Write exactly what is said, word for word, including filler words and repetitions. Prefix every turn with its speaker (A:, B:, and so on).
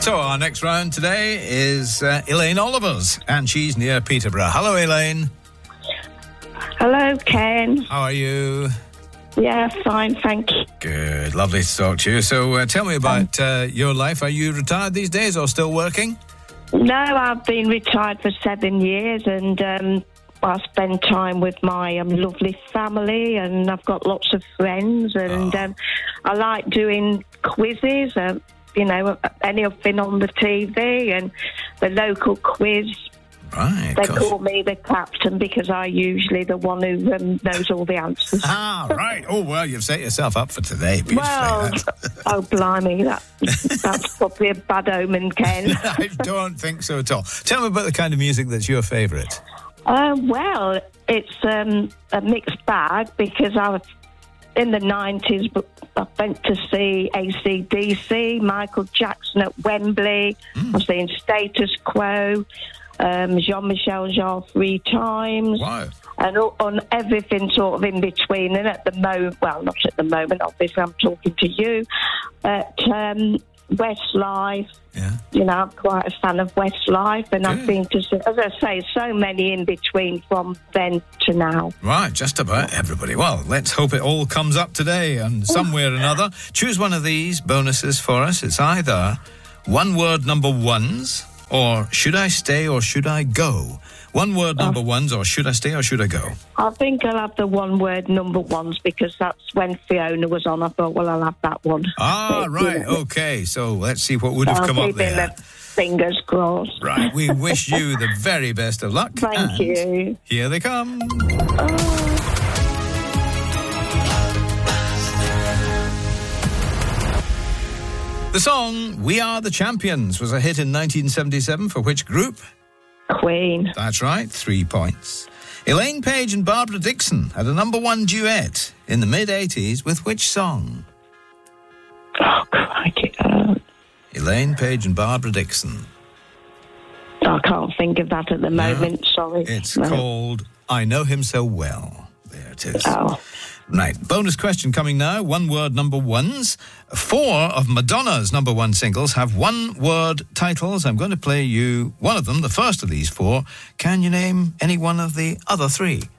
A: So our next round today is uh, Elaine Olivers, and she's near Peterborough. Hello, Elaine.
B: Hello, Ken.
A: How are you?
B: Yeah, fine, thank you.
A: Good, lovely to talk to you. So uh, tell me about uh, your life. Are you retired these days or still working?
B: No, I've been retired for seven years and um, I spend time with my um, lovely family and I've got lots of friends and
A: Oh.
B: um, I like doing quizzes, uh, you know, anything on the T V and the local quiz.
A: Right.
B: They
A: cool.
B: call me the captain because I usually the one who um, knows all the answers.
A: Ah, right. Oh, well, you've set yourself up for today. Beautifully.
B: Well, oh, blimey, that, that's probably a bad omen, Ken.
A: I don't think so at all. Tell me about the kind of music that's your favourite.
B: Uh, well, it's um, a mixed bag because I was in the nineties, but I went to see A C D C, Michael Jackson at Wembley.
A: Mm.
B: I've seen Status Quo, um, Jean-Michel Jarre three times.
A: Wow.
B: And all, on everything sort of in between. And at the moment, well, not at the moment, obviously I'm talking to you, but um, Westlife.
A: Yeah.
B: You know, I'm quite a fan of Westlife, and I've
A: Good.
B: been to, as I say, so many in between from then to now.
A: Right, just about everybody. Well, let's hope it all comes up today and some way or another. Choose one of these bonuses for us. It's either one word number ones or should I stay or should I go? One word number ones or should I stay or should I go?
B: I think I'll have the one word number ones because that's when Fiona was on. I thought, well, I'll have that one.
A: Ah,
B: But,
A: right,
B: you know,
A: okay. So let's see what would have
B: I'll
A: come up
B: keep in
A: there.
B: the fingers crossed.
A: Right, we wish you the very best of luck.
B: Thank
A: and
B: you.
A: Here they come.
B: Oh.
A: The song We Are the Champions was a hit in nineteen seventy-seven for which group?
B: Queen.
A: That's right, three points. Elaine Paige and Barbara Dickson had a number one duet in the mid-eighties with which song?
B: Oh, crikey. Uh,
A: Elaine Paige and Barbara Dickson.
B: I can't think of that at the moment, sorry.
A: It's
B: No.
A: called I Know Him So Well. There it is.
B: Oh.
A: Right, bonus question coming now. One word number ones. Four of Madonna's number one singles have one word titles. I'm going to play you one of them, the first of these four. Can you name any one of the other three?